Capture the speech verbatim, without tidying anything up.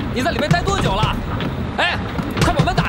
你在里面待多久了？哎，快把门打